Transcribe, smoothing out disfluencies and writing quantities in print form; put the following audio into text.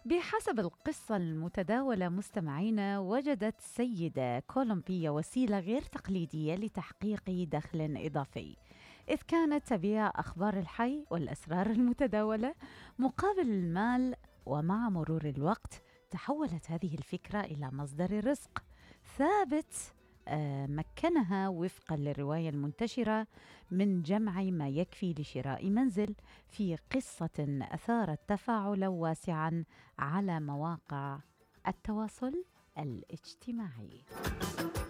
بحسب القصة المتداولة مستمعينا، وجدت سيدة كولومبية وسيلة غير تقليدية لتحقيق دخل إضافي، إذ كانت تبيع أخبار الحي والأسرار المتداولة مقابل المال. ومع مرور الوقت تحولت هذه الفكرة إلى مصدر رزق ثابت، مكنها وفقا للرواية المنتشرة من جمع ما يكفي لشراء منزل، في قصة أثارت تفاعلا واسعا على مواقع التواصل الاجتماعي.